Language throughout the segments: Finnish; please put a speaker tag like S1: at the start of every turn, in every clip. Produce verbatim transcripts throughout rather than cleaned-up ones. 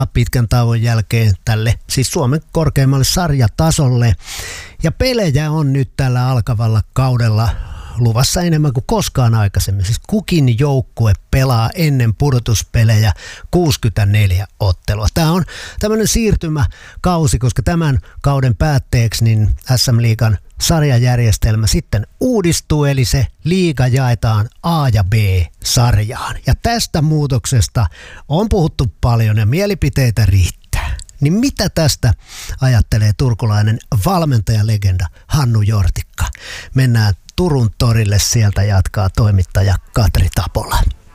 S1: pitkän tauon jälkeen tälle, siis Suomen korkeimmalle sarjatasolle. Ja pelejä on nyt tällä alkavalla kaudella luvassa enemmän kuin koskaan aikaisemmin. Siis kukin joukkue pelaa ennen pudotuspelejä kuusikymmentäneljä ottelua. Tämä on tämmöinen siirtymäkausi, koska tämän kauden päätteeksi niin S M-liigan sarjajärjestelmä sitten uudistuu, eli se liiga jaetaan A- ja B-sarjaan. Ja tästä muutoksesta on puhuttu paljon ja mielipiteitä riittää. Niin mitä tästä ajattelee turkulainen valmentajalegenda Hannu Jortikka? Mennään Turun torille, sieltä jatkaa toimittaja Katri Tapola.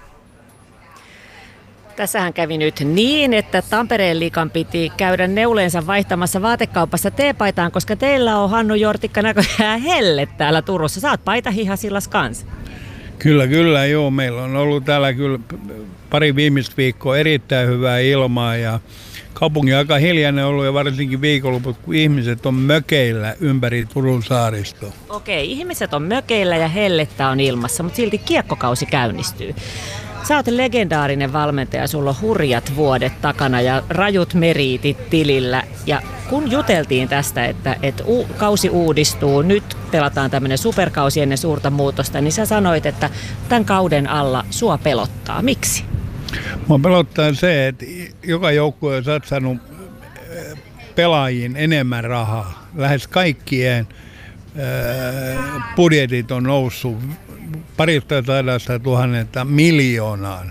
S2: Tässähän kävi nyt niin, että Tampereen liigan piti käydä neuleensa vaihtamassa vaatekaupassa teepaitaan, koska teillä on, Hannu Jortikka, näköjään helle täällä Turussa. Sä oot paitahihasillas kanssa.
S3: Kyllä, kyllä, joo. Meillä on ollut täällä kyllä pari viimeistä viikkoa erittäin hyvää ilmaa ja kaupunki on aika hiljainen ollut ja varsinkin viikonloput, kun ihmiset on mökeillä ympäri Turun saaristoa.
S2: Okei, ihmiset on mökeillä ja hellettä on ilmassa, mutta silti kiekkokausi käynnistyy. Sä oot legendaarinen valmentaja, sulla on hurjat vuodet takana ja rajut meriitit tilillä. Ja kun juteltiin tästä, että, että u- kausi uudistuu, nyt pelataan tämmöinen superkausi ennen suurta muutosta, niin sä sanoit, että tämän kauden alla sua pelottaa. Miksi?
S3: Mua pelottaa se, että joka joukkue on satsannut pelaajiin enemmän rahaa. Lähes kaikkien budjetit on noussut parista sadasta tuhannesta miljoonaan.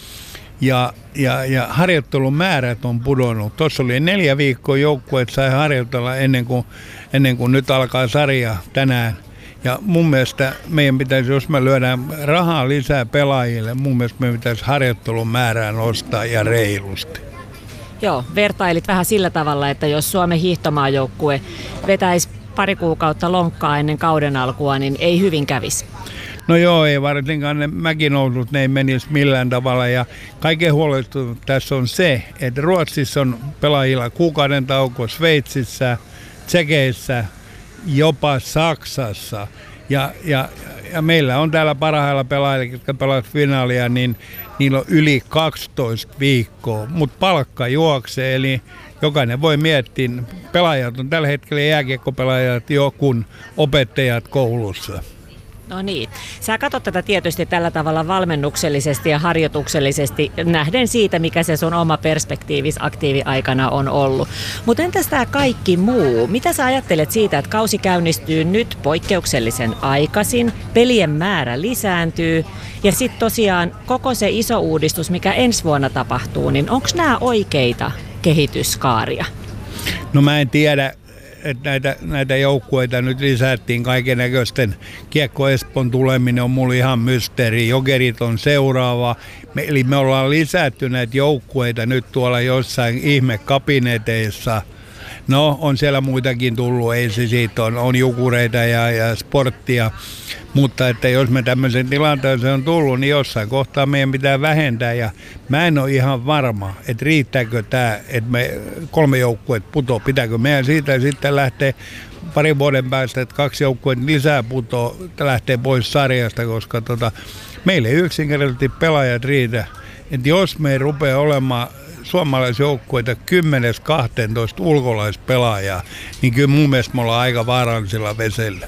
S3: Ja, ja, ja harjoittelun määrät on pudonnut. Tuossa oli neljä viikkoa joukkueet sai harjoitella ennen kuin, ennen kuin nyt alkaa sarja tänään. Ja mun mielestä meidän pitäisi, jos me lyödään rahaa lisää pelaajille, mun mielestä meidän pitäisi harjoittelun määrää nostaa ja reilusti.
S2: Joo, vertailit vähän sillä tavalla, että jos Suomen hiihtomaajoukkue vetäisi pari kuukautta lonkkaa ennen kauden alkua, niin ei hyvin kävisi.
S3: No joo, ei varsinkaan ne mäkinousut, ne ei menisi millään tavalla. Ja kaiken huolestunut tässä on se, että Ruotsissa on pelaajilla kuukauden tauko, Sveitsissä, Tsekeissä, jopa Saksassa. Ja, ja, ja meillä on täällä parhailla pelaajilla, jotka pelaavat finaalia, niin niillä on yli kaksitoista viikkoa. Mutta palkka juoksee, eli jokainen voi miettiä, pelaajat on tällä hetkellä jääkiekkopelaajat jo kun opettajat koulussa.
S2: No niin. Sä katsot tätä tietysti tällä tavalla valmennuksellisesti ja harjoituksellisesti nähden siitä, mikä se sun oma perspektiivis aktiiviaikana on ollut. Mutta entäs tämä kaikki muu? Mitä sä ajattelet siitä, että kausi käynnistyy nyt poikkeuksellisen aikaisin, pelien määrä lisääntyy ja sitten tosiaan koko se iso uudistus, mikä ensi vuonna tapahtuu, niin onko nämä oikeita kehityskaaria?
S3: No mä en tiedä. Että näitä, näitä joukkueita nyt lisättiin kaikennäköisten. Kiekko Espoon tuleminen on mulle ihan mysteeri. Jokerit on seuraava. Me, eli me ollaan lisätty näitä joukkueita nyt tuolla jossain ihmekabineteissa. No, on siellä muitakin tullut, ei se siitä on, on jukureita ja, ja sporttia. Mutta että jos me tämmöisen tilanteeseen on tullut, niin jossain kohtaa meidän pitää vähentää. Ja mä en ole ihan varma, että riittääkö tämä, että me kolme joukkuetta putoo. Pitääkö meidän siitä sitten lähteä parin vuoden päästä, että kaksi joukkuetta lisää putoo, lähtee pois sarjasta, koska tota, meille ei yksinkertaisesti pelaajat riitä. Että jos me ei rupea olemaan suomalaisjoukkueita kymmenen kaksitoista ulkolaispelaajaa, niin kyllä mun mielestä me ollaan aika vaarallisilla vesillä.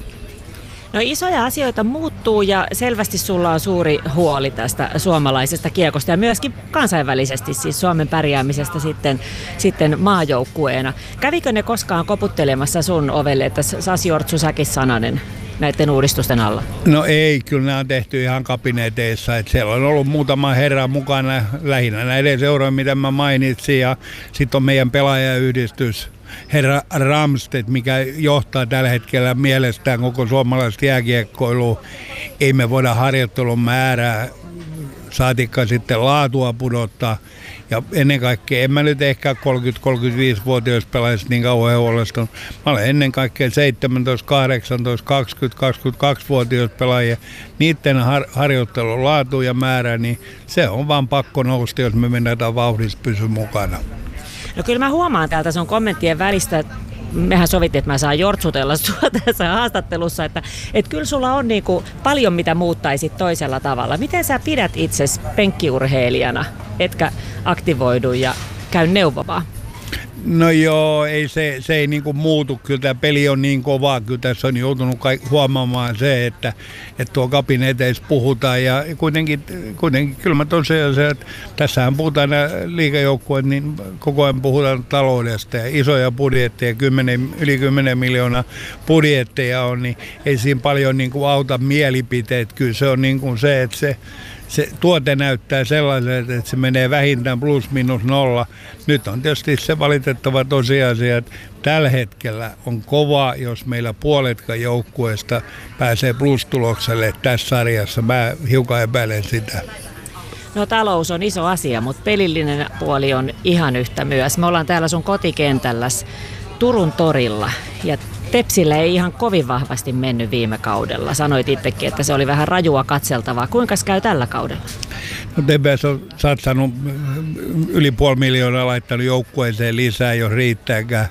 S2: No isoja asioita muuttuu ja selvästi sulla on suuri huoli tästä suomalaisesta kiekosta ja myöskin kansainvälisesti, siis Suomen pärjäämisestä sitten, sitten maajoukkueena. Kävikö ne koskaan koputtelemassa sun ovelle, että Sasi Jortsu säkin sananen näiden uudistusten alla?
S3: No ei, kyllä nämä on tehty ihan kabineteissa. Että siellä on ollut muutama herra mukana, lähinnä näiden seurojen, mitä mä mainitsin, ja sitten on meidän pelaajayhdistys, herra Ramstedt, mikä johtaa tällä hetkellä mielestään koko suomalaista jääkiekkoilua. Ei me voida harjoittelun määrää, saatikka sitten laatua pudottaa. Ja ennen kaikkea, en mä nyt ehkä kolmekymmentä-kolmekymmentäviisi-vuotias pelaajista niin kauhean huolestunut. Mä olen ennen kaikkea seitsemäntoista, kahdeksantoista, kaksikymmentä, kaksikymmentäkaksi-vuotias pelaajia. Niiden har- harjoittelun laatu ja määrä, niin se on vaan pakko nousta, jos me mennään vauhdissa pysyä mukana.
S2: No kyllä mä huomaan täältä sun kommenttien välistä, mehän sovittiin, että mä saan jortsutella sua tässä haastattelussa, että, että kyllä sulla on niin kuin paljon mitä muuttaisit toisella tavalla. Miten sä pidät itsesi penkkiurheilijana, etkä aktivoidu ja käy neuvomaan?
S3: No joo, ei se, se ei niinku muutu. Kyllä tämä peli on niin kovaa. Kyllä tässä on joutunut kaik- huomaamaan se, että, että tuo kabineteissa puhutaan. Ja kuitenkin, kuitenkin kyllä mä tosiaan se, että tässähän puhutaan nämä liigajoukkueet, niin koko ajan puhutaan taloudesta ja isoja budjetteja, kymmenen, yli kymmenen miljoonaa budjetteja on, niin ei siinä paljon niinku auta mielipiteet. Kyllä se on niinku se, että se Se tuote näyttää sellaiselta, että se menee vähintään plus minus nolla. Nyt on tietysti se valitettava tosiasia, että tällä hetkellä on kova, jos meillä puoletkaan joukkueesta pääsee plus-tulokselle tässä sarjassa. Mä hiukan epäilen sitä.
S2: No talous on iso asia, mutta pelillinen puoli on ihan yhtä myös. Me ollaan täällä sun kotikentälläs Turun torilla ja Tepsillä ei ihan kovin vahvasti mennyt viime kaudella. Sanoit itsekin, että se oli vähän rajua katseltavaa. Kuinka käy tällä kaudella?
S3: No T P S on satsannut yli puoli miljoonaa, laittanut joukkueeseen lisää, jos riittääkään.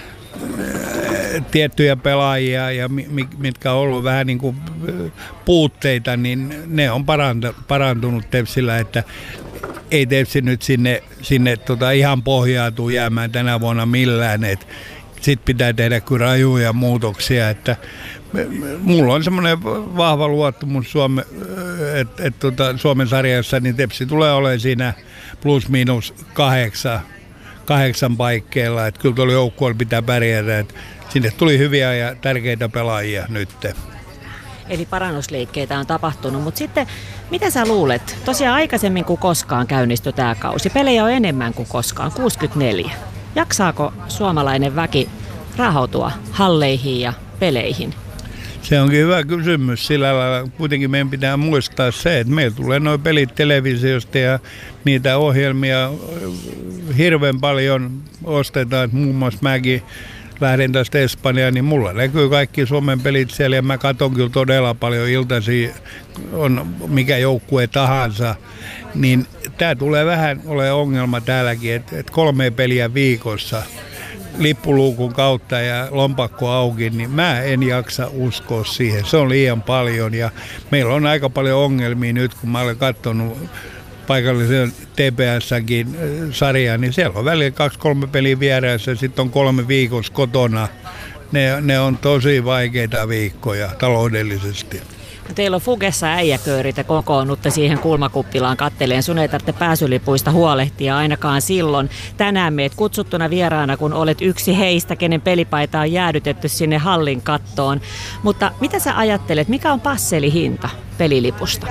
S3: Tiettyjä pelaajia, ja mitkä on ollut vähän niin kuin puutteita, niin ne on parantunut Tepsillä, että ei Tepsi nyt sinne, sinne tota ihan pohjaa tule jäämään tänä vuonna millään. Sitten pitää tehdä kyllä rajuja muutoksia, että mulla on semmoinen vahva luottamus Suome, että et, tota, Suomen sarjassa niin Tepsi tulee olemaan siinä plus miinus kahdeksan, kahdeksan paikkeilla, että kyllä tuolla joukkueella pitää pärjätä, että sinne tuli hyviä ja tärkeitä pelaajia nyt.
S2: Eli parannusliikkeitä on tapahtunut, mutta sitten mitä sä luulet? Tosiaan aikaisemmin kuin koskaan käynnistyi tämä kausi. Pelejä on enemmän kuin koskaan, kuusikymmentäneljä. Jaksaako suomalainen väki rahautua halleihin ja peleihin?
S3: Se onkin hyvä kysymys. Sillä lailla kuitenkin meidän pitää muistaa se, että meillä tulee nuo pelit televisiosta ja niitä ohjelmia hirveän paljon ostetaan. Muun muassa mäkin lähden tästä Espanjaan, niin mulla näkyy kaikki Suomen pelit siellä ja mä katson kyllä todella paljon iltaisin, on mikä joukkue tahansa. Niin tää tulee vähän ole ongelma täälläkin, että et kolme peliä viikossa lippuluukun kautta ja lompakko auki, niin mä en jaksa uskoa siihen. Se on liian paljon ja meillä on aika paljon ongelmia nyt, kun mä olen katsonut paikallisen T P S-kin sarjaa, niin siellä on välillä kaksi kolme peliä vieressä ja sitten on kolme viikossa kotona. Ne, ne on tosi vaikeita viikkoja taloudellisesti.
S2: Teillä on Fugessa äijäköörit ja kokoonnutte siihen kulmakuppilaan katteleen. Sun ei tarvitse pääsylipuista huolehtia ainakaan silloin. Tänään meet kutsuttuna vieraana, kun olet yksi heistä, kenen pelipaita on jäädytetty sinne hallin kattoon. Mutta mitä sä ajattelet, mikä on passelihinta pelilipusta?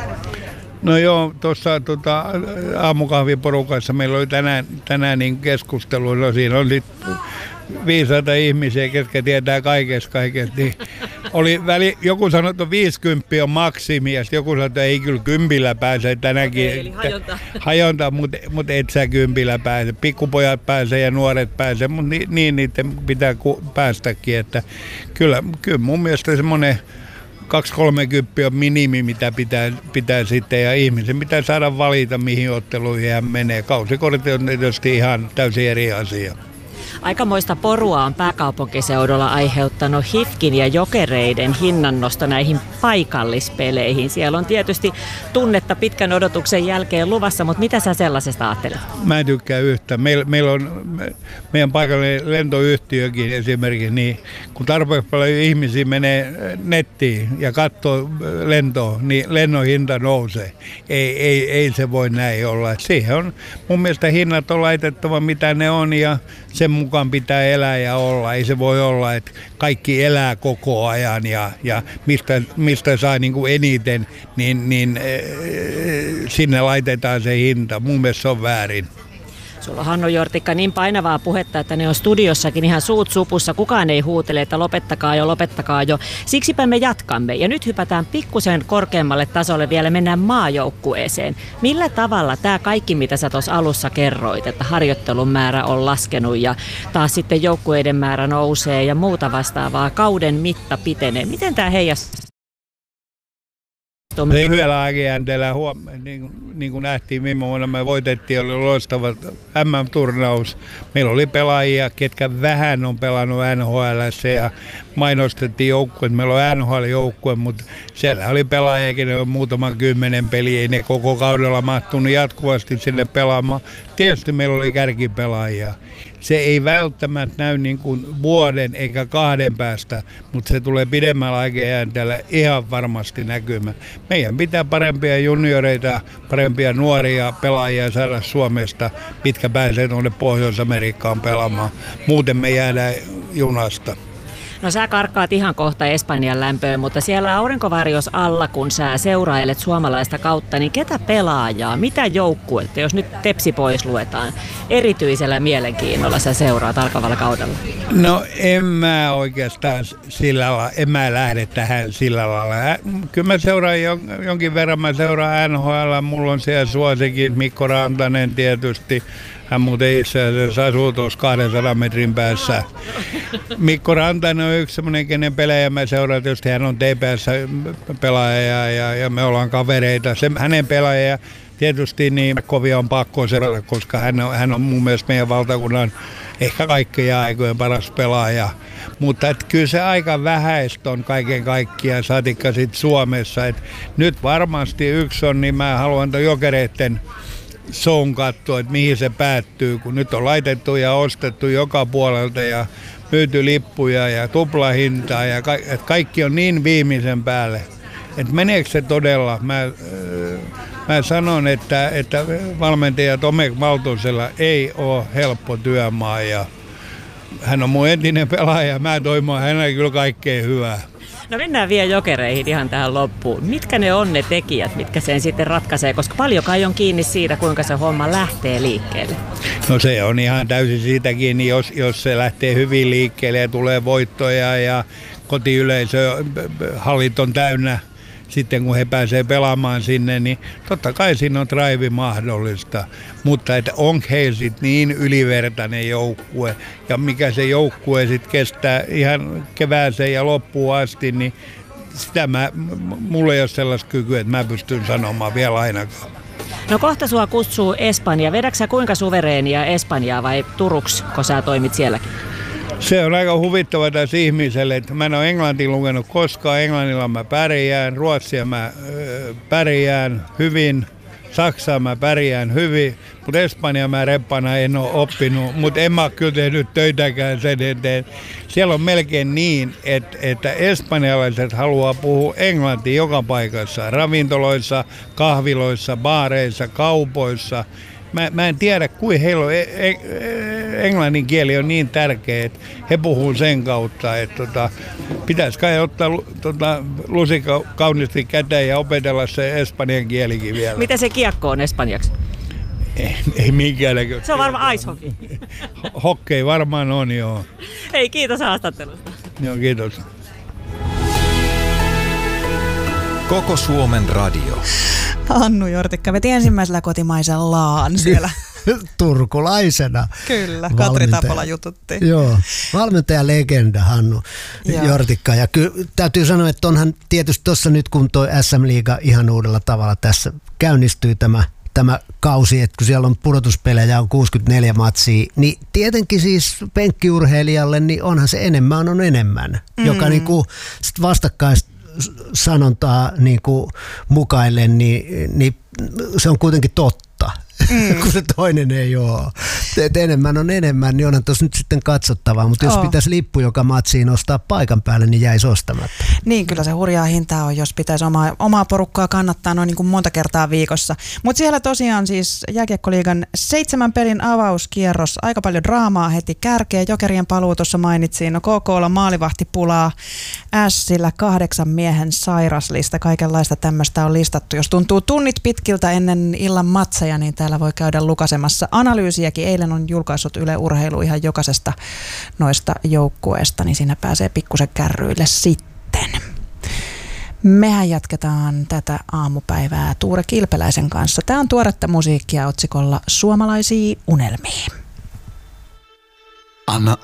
S3: No joo, tuossa tota, aamukahviporukassa meillä oli tänään, tänään niin keskustelu. No siinä on sitten viisaita ihmisiä, ketkä tietää kaikesta kaikesta. Niin oli väli, joku sanoi, että viisikymmentä on maksimi, ja joku sanoi, että ei kyllä kympillä pääse tänäkin.
S2: Eli hajonta.
S3: Hajonta, mutta mut et sä kympillä pääse. Pikkupojat pääsee ja nuoret pääsee, mutta niin, niin niiden pitää päästäkin. Että kyllä, kyllä mun mielestä semmoinen kaksi kolmekymmentä on minimi, mitä pitää, pitää sitten, ja ihmisen pitää saada valita, mihin otteluihin hän menee. Kausikortti on tietysti ihan täysin eri asia.
S2: Aikamoista porua on pääkaupunkiseudulla aiheuttanut H I F K:n ja Jokereiden hinnannosto näihin paikallispeleihin. Siellä on tietysti tunnetta pitkän odotuksen jälkeen luvassa, mutta mitä sä sellaisesta ajattelet?
S3: Mä en tykkää yhtään. Meillä, meillä on me, meidän paikallinen lentoyhtiökin esimerkiksi, niin kun tarpeeksi paljon ihmisiä menee nettiin ja katsoo lentoa, niin lennon hinta nousee. Ei, ei, ei se voi näin olla. Siihen on mun mielestä hinnat on laitettava mitä ne on ja sen mukaan pitää elää ja olla. Ei se voi olla, että kaikki elää koko ajan ja, ja mistä, mistä saa niin kuin eniten, niin, niin e, sinne laitetaan se hinta. Mun mielestä se on väärin.
S2: Sulla on, Hannu Jortikka, niin painavaa puhetta, että ne on studiossakin ihan suut supussa. Kukaan ei huutele, että lopettakaa jo, lopettakaa jo. Siksipä me jatkamme. Ja nyt hypätään pikkusen korkeammalle tasolle vielä, mennään maajoukkueeseen. Millä tavalla tämä kaikki, mitä sä tuossa alussa kerroit, että harjoittelun määrä on laskenut ja taas sitten joukkueiden määrä nousee ja muuta vastaavaa, kauden mitta pitenee. Miten tämä heijastaa?
S3: Hyvällä aikajänteellä, niin, niin kuin nähtiin viime vuonna, me voitettiin, oli loistava M M-turnaus. Meillä oli pelaajia, ketkä vähän on pelannut N H L:ssä ja mainostettiin joukkueet. Meillä on N H L-joukkue, mutta siellä oli pelaajia, ne on muutaman kymmenen peliä, ei ne koko kaudella mahtunut jatkuvasti sinne pelaamaan. Tietysti meillä oli kärkipelaajia. Se ei välttämättä näy niin kuin vuoden eikä kahden päästä, mutta se tulee pidemmällä aikajänteellä ihan varmasti näkymään. Meidän pitää parempia junioreita, parempia nuoria pelaajia saada Suomesta, mitkä pääsee tuonne Pohjois-Amerikkaan pelaamaan. Muuten me jäädään junasta.
S2: No sä karkkaat ihan kohta Espanjan lämpöön, mutta siellä aurinkovarjos alla, kun sä seurailet suomalaista kautta, niin ketä pelaajaa, mitä joukkuetta, jos nyt Tepsi pois luetaan, erityisellä mielenkiinnolla sä seuraat alkavalla kaudella?
S3: No en mä oikeastaan sillä lailla, en mä lähde tähän sillä lailla. Kyllä mä seuraan jonkin verran, mä seuraan N H L, mulla on siellä suosikin Mikko Rantanen tietysti. Hän muuten itse asiassa asuu tuossa kahdensadan metrin päässä. Mikko Rantanen on yksi semmoinen, kenen pelejä mä seuraan. Tietysti hän on T P S-pelaaja ja, ja, ja me ollaan kavereita. Se, hänen pelaaja tietysti niin kovia on pakko seurata, koska hän on, hän on mun mielestä meidän valtakunnan ehkä kaikkien aikojen paras pelaaja. Mutta et kyllä se aika vähäistä on kaiken kaikkiaan, saatikka sitten Suomessa. Et nyt varmasti yksi on, niin mä haluan tuon Jokereiden shown katsoa, että mihin se päättyy, kun nyt on laitettu ja ostettu joka puolelta ja myyty lippuja ja tuplahintaa ja ka- että kaikki on niin viimeisen päälle. Että meneekö se todella? Mä, äh, mä sanon, että, että valmentaja Tomek Valtosella ei ole helppo työmaa ja hän on mun entinen pelaaja, mä toivon hänelle kyllä kaikkea hyvää.
S2: No mennään vielä Jokereihin ihan tähän loppuun. Mitkä ne on ne tekijät, mitkä sen sitten ratkaisee, koska paljon kai on kiinni siitä, kuinka se homma lähtee liikkeelle?
S3: No se on ihan täysin siitäkin, jos, jos se lähtee hyvin liikkeelle ja tulee voittoja ja kotiyleisö, hallit on täynnä sitten kun he pääsee pelaamaan sinne, niin totta kai siinä on drive mahdollista. Mutta että onko he sitten niin ylivertainen joukkue ja mikä se joukkue sitten kestää ihan kevääseen ja loppuun asti, niin sitä mä, mulla ei ole sellaista kykyä, että mä pystyn sanomaan vielä ainakaan.
S2: No kohta sua kutsuu Espanja. Vedätkö sä kuinka suvereenia Espanjaa vai Turuks, kun sä toimit sielläkin?
S3: Se on aika huvittava tässä ihmiselle, että mä en ole englantia lukenut koskaan. Englannilla mä pärjään, ruotsia mä ö, pärjään hyvin, saksaa mä pärjään hyvin, mutta Espanja mä reppana en ole oppinut, mutta en mä ole kyllä tehnyt töitäkään sen eteen. Siellä on melkein niin, että, että espanjalaiset haluaa puhua englantia joka paikassa, ravintoloissa, kahviloissa, baareissa, kaupoissa. Mä, mä en tiedä, kuin heillä on, e, e, englannin kieli on niin tärkeä, että he puhuu sen kautta, että tota, pitäisi kai ottaa tota, lusikka kauniisti käteen ja opetella se espanjan kielikin vielä.
S2: Mitä se kiekko on espanjaksi?
S3: Ei, ei minkään näköistä.
S2: Se on varmaan ice hockey.
S3: Hockey varmaan on, joo.
S2: Hei, kiitos haastattelusta.
S3: Joo, kiitos.
S4: Koko Suomen radio.
S5: Hannu Jortikka veti ensimmäisellä kotimaisellaan siellä.
S1: Turkulaisena.
S5: Kyllä, Katri
S1: Valmentaja.
S5: Tapola jututti.
S1: Joo, valmentaja legenda Hannu
S5: Joo.
S1: Jortikka. Ja kyllä täytyy sanoa, että onhan tietysti tuossa nyt, kun tuo S M-liiga ihan uudella tavalla tässä käynnistyy tämä, tämä kausi, että kun siellä on pudotuspelejä on kuusikymmentäneljä matsia, niin tietenkin siis penkkiurheilijalle niin onhan se enemmän on enemmän, mm. joka niinku sit vastakkaista sanontaa niin kuin mukaillen, niin, niin se on kuitenkin totta, mm. kun se toinen ei ole. Et enemmän on enemmän, niin onhan tuossa nyt sitten katsottavaa, mutta jos
S5: oh.
S1: pitäisi lippu joka matsiin ostaa paikan päälle, niin jäisi ostamatta.
S5: Niin, kyllä se hurjaa hintaa on, jos pitäisi omaa, omaa porukkaa kannattaa noin niin kuin monta kertaa viikossa. Mutta siellä tosiaan siis Jääkiekkoliigan seitsemän pelin avauskierros, aika paljon draamaa heti kärkeä. Jokerien paluu tuossa mainitsin, no K K:lla maalivahtipulaa, Ässillä kahdeksan miehen sairaslista, kaikenlaista tämmöistä on listattu. Jos tuntuu tunnit pitkiltä ennen illan matseja, niin täällä voi käydä lukasemassa analyysiäkin. Eilen on julkaissut Yle Urheilu ihan jokaisesta noista joukkueesta, niin siinä pääsee pikkusen kärryille sitten. Mehän jatketaan tätä aamupäivää Tuure Kilpeläisen kanssa. Tämä on tuoretta musiikkia otsikolla Suomalaisia unelmia.
S4: Anna